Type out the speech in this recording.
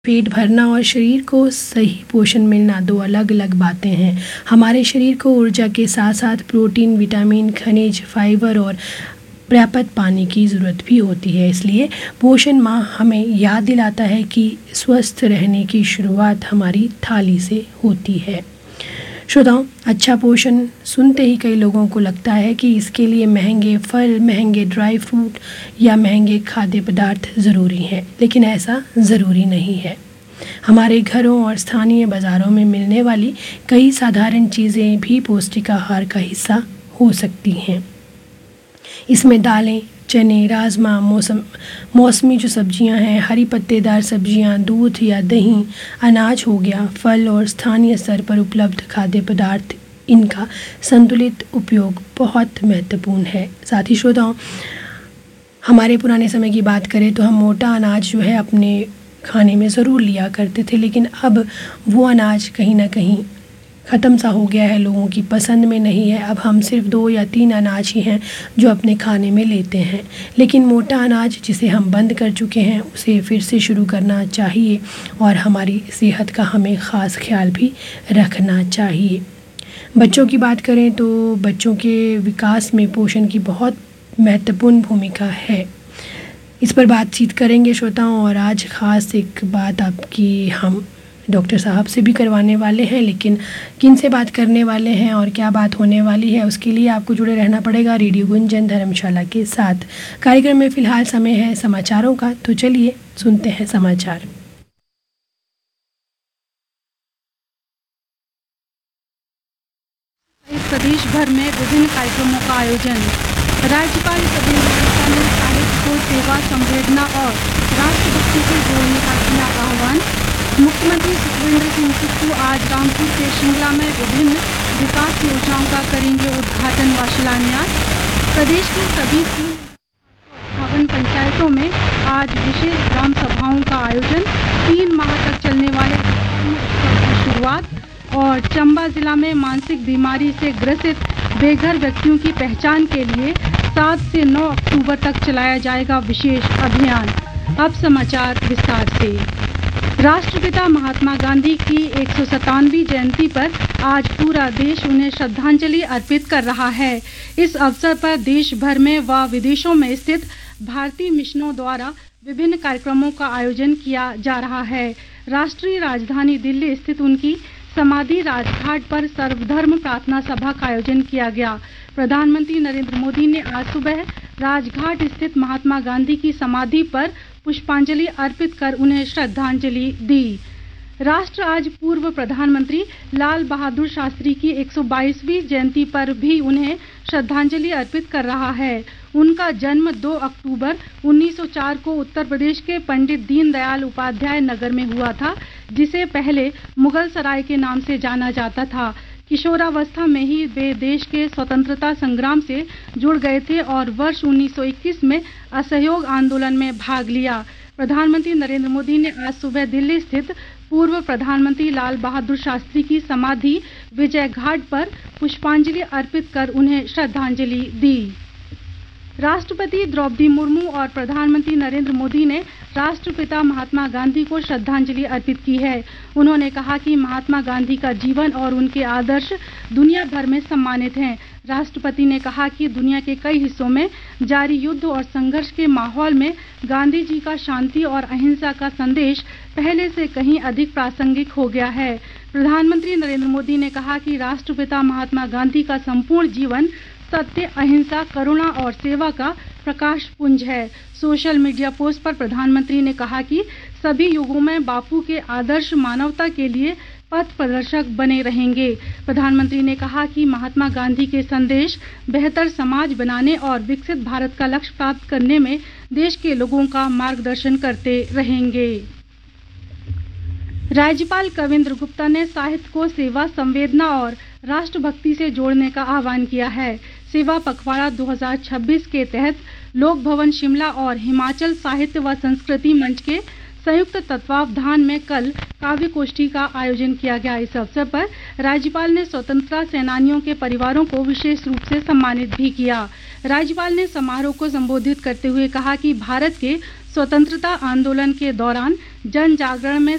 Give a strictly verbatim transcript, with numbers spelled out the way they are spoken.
पेट भरना और शरीर को सही पोषण मिलना दो अलग अलग बातें हैं। हमारे शरीर को ऊर्जा के साथ साथ प्रोटीन, विटामिन, खनिज, फाइबर और पर्याप्त पानी की ज़रूरत भी होती है। इसलिए पोषण माह हमें याद दिलाता है कि स्वस्थ रहने की शुरुआत हमारी थाली से होती है। श्रोताओं, अच्छा पोषण सुनते ही कई लोगों को लगता है कि इसके लिए महंगे फल, महंगे ड्राई फ्रूट या महंगे खाद्य पदार्थ ज़रूरी हैं, लेकिन ऐसा ज़रूरी नहीं है। हमारे घरों और स्थानीय बाज़ारों में मिलने वाली कई साधारण चीज़ें भी पौष्टिक आहार का हिस्सा हो सकती हैं। इसमें दालें, चने, राजमा, मौसम मौसमी जो सब्जियां हैं, हरी पत्तेदार सब्जियां, दूध या दही, अनाज हो गया, फल और स्थानीय स्तर पर उपलब्ध खाद्य पदार्थ, इनका संतुलित उपयोग बहुत महत्वपूर्ण है। साथ ही श्रोताओं, हमारे पुराने समय की बात करें तो हम मोटा अनाज जो है अपने खाने में ज़रूर लिया करते थे, लेकिन अब वो अनाज कहीं ना कहीं ख़त्म सा हो गया है, लोगों की पसंद में नहीं है। अब हम सिर्फ दो या तीन अनाज ही हैं जो अपने खाने में लेते हैं, लेकिन मोटा अनाज जिसे हम बंद कर चुके हैं उसे फिर से शुरू करना चाहिए और हमारी सेहत का हमें ख़ास ख्याल भी रखना चाहिए। बच्चों की बात करें तो बच्चों के विकास में पोषण की बहुत महत्वपूर्ण भूमिका है। इस पर बातचीत करेंगे श्रोताओं, और आज ख़ास एक बात आपकी हम डॉक्टर साहब से भी करवाने वाले हैं, लेकिन किन से बात करने वाले हैं और क्या बात होने वाली है उसके लिए आपको जुड़े रहना पड़ेगा रेडियो गुंजन धर्मशाला के साथ। कार्यक्रम में फ़िलहाल समय है समाचारों का, तो चलिए सुनते हैं समाचार। प्रदेश भर में विभिन्न कार्यक्रमों का आयोजन। राज्यपाल ने साहित्य को सेवा, संवेदना और राष्ट्रभक्ति से जोड़ने का किया आह्वान। मुख्यमंत्री सुखविंदर सिंह सुक्खू आज रामपुर से शिमला में विभिन्न विकास योजनाओं का करेंगे उद्घाटन व शिलान्यास। प्रदेश के सभी अट्ठावन पंचायतों में आज विशेष ग्राम सभाओं का आयोजन। तीन माह तक चलने वाले उत्सव की शुरुआत। और चंबा जिला में मानसिक बीमारी से ग्रसित बेघर व्यक्तियों की पहचान के लिए सात से नौ अक्टूबर तक चलाया जाएगा विशेष अभियान। अब समाचार विस्तार से। राष्ट्रपिता महात्मा गांधी की एक सौ सतानवीं जयंती पर आज पूरा देश उन्हें श्रद्धांजलि अर्पित कर रहा है। इस अवसर पर देश भर में व विदेशों में स्थित भारतीय मिशनों द्वारा विभिन्न कार्यक्रमों का आयोजन किया जा रहा है। राष्ट्रीय राजधानी दिल्ली स्थित उनकी समाधि राजघाट पर सर्वधर्म प्रार्थना सभा का आयोजन किया गया। प्रधानमंत्री नरेंद्र मोदी ने आज सुबह राजघाट स्थित महात्मा गांधी की समाधि पर पुष्पांजलि अर्पित कर उन्हें श्रद्धांजलि दी। राष्ट्र आज पूर्व प्रधानमंत्री लाल बहादुर शास्त्री की एक सौ बाईसवीं जयंती पर भी उन्हें श्रद्धांजलि अर्पित कर रहा है। उनका जन्म दो अक्टूबर उन्नीस सौ चार को उत्तर प्रदेश के पंडित दीनदयाल उपाध्याय नगर में हुआ था, जिसे पहले मुगल सराय के नाम से जाना जाता था। किशोरावस्था में ही वे देश के स्वतंत्रता संग्राम से जुड़ गए थे और वर्ष उन्नीस सौ इक्कीस में असहयोग आंदोलन में भाग लिया। प्रधानमंत्री नरेंद्र मोदी ने आज सुबह दिल्ली स्थित पूर्व प्रधानमंत्री लाल बहादुर शास्त्री की समाधि विजय घाट पर पुष्पांजलि अर्पित कर उन्हें श्रद्धांजलि दी। राष्ट्रपति द्रौपदी मुर्मू और प्रधानमंत्री नरेंद्र मोदी ने राष्ट्रपिता महात्मा गांधी को श्रद्धांजलि अर्पित की है। उन्होंने कहा कि महात्मा गांधी का जीवन और उनके आदर्श दुनिया भर में सम्मानित हैं। राष्ट्रपति ने कहा कि दुनिया के कई हिस्सों में जारी युद्ध और संघर्ष के माहौल में गांधी जी का शांति और अहिंसा का संदेश पहले से कहीं अधिक प्रासंगिक हो गया है। प्रधानमंत्री नरेंद्र मोदी ने कहा कि राष्ट्रपिता महात्मा गांधी का संपूर्ण जीवन सत्य, अहिंसा, करुणा और सेवा का प्रकाश पुंज है। सोशल मीडिया पोस्ट पर प्रधानमंत्री ने कहा कि सभी युगों में बापू के आदर्श मानवता के लिए पथ प्रदर्शक बने रहेंगे। प्रधानमंत्री ने कहा कि महात्मा गांधी के संदेश बेहतर समाज बनाने और विकसित भारत का लक्ष्य प्राप्त करने में देश के लोगों का मार्गदर्शन करते रहेंगे। राज्यपाल कविंद्र गुप्ता ने साहित्य को सेवा, संवेदना और राष्ट्रभक्ति से जोड़ने का आह्वान किया है। सेवा पखवाड़ा दो हज़ार छब्बीस के तहत लोक भवन शिमला और हिमाचल साहित्य व संस्कृति मंच के संयुक्त तत्वावधान में कल काव्य गोष्ठी का आयोजन किया गया। इस अवसर पर राज्यपाल ने स्वतंत्रता सेनानियों के परिवारों को विशेष रूप से सम्मानित भी किया। राज्यपाल ने समारोह को संबोधित करते हुए कहा कि भारत के स्वतंत्रता आंदोलन के दौरान जन जागरण में